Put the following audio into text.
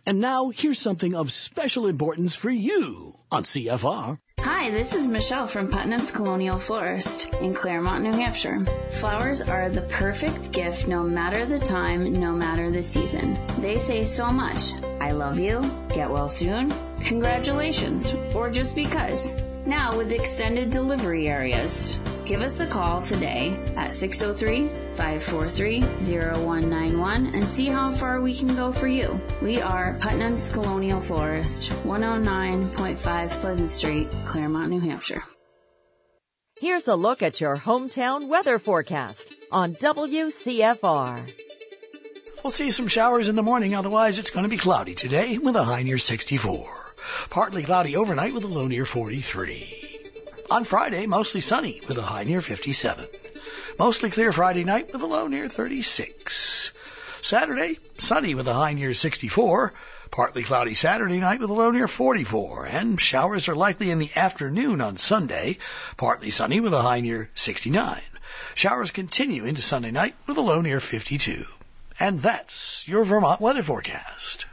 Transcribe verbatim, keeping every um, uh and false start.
And now, here's something of special importance for you on C F R. Hi, this is Michelle from Putnam's Colonial Florist in Claremont, New Hampshire. Flowers are the perfect gift no matter the time, no matter the season. They say so much. I love you, get well soon, congratulations, or just because. Now with extended delivery areas. Give us a call today at six oh three, five four three, oh one nine one and see how far we can go for you. We are Putnam's Colonial Florist, one oh nine point five Pleasant Street, Claremont, New Hampshire. Here's a look at your hometown weather forecast on W C F R. We'll see some showers in the morning, otherwise it's going to be cloudy today with a high near sixty-four. Partly cloudy overnight with a low near forty-three. On Friday, mostly sunny with a high near fifty-seven. Mostly clear Friday night with a low near thirty-six. Saturday, sunny with a high near sixty-four. Partly cloudy Saturday night with a low near forty-four. And showers are likely in the afternoon on Sunday. Partly sunny with a high near sixty-nine. Showers continue into Sunday night with a low near fifty-two. And that's your Vermont weather forecast.